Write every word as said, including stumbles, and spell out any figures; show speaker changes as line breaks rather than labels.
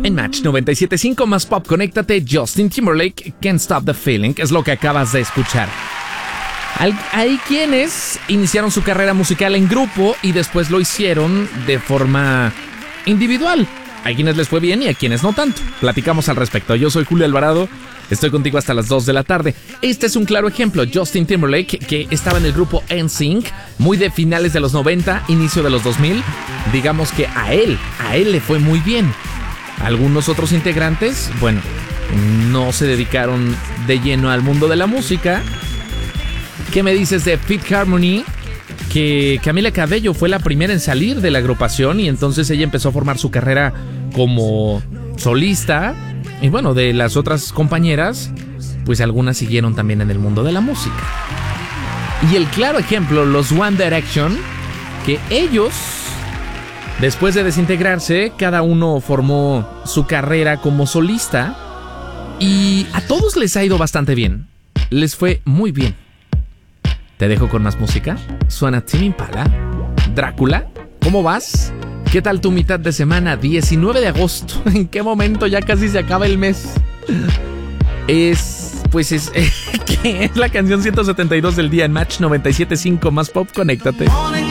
En Match noventa y siete punto cinco más pop, conéctate. Justin Timberlake, Can't Stop the Feeling, es lo que acabas de escuchar. Hay quienes iniciaron su carrera musical en grupo y después lo hicieron de forma individual. Hay quienes les fue bien y a quienes no tanto. Platicamos al respecto. Yo soy Julio Alvarado, estoy contigo hasta las dos de la tarde. Este es un claro ejemplo. Justin Timberlake, que estaba en el grupo N Sync, muy de finales de los noventa, inicio de los dos mil. Digamos que a él, a él le fue muy bien. Algunos otros integrantes, bueno, no se dedicaron de lleno al mundo de la música. ¿Qué me dices de Fifth Harmony? Que Camila Cabello fue la primera en salir de la agrupación y entonces ella empezó a formar su carrera como solista. Y bueno, de las otras compañeras, pues algunas siguieron también en el mundo de la música. Y el claro ejemplo, los One Direction, que ellos, después de desintegrarse, cada uno formó su carrera como solista y a todos les ha ido bastante bien. Les fue muy bien. Te dejo con más música. Suena Tame Impala, Drácula. ¿Cómo vas? ¿Qué tal tu mitad de semana? diecinueve de agosto. ¿En qué momento ya casi se acaba el mes? Es... Pues es... ¿Qué? Es la canción ciento setenta y dos del día en Match noventa y siete punto cinco más pop. Conéctate.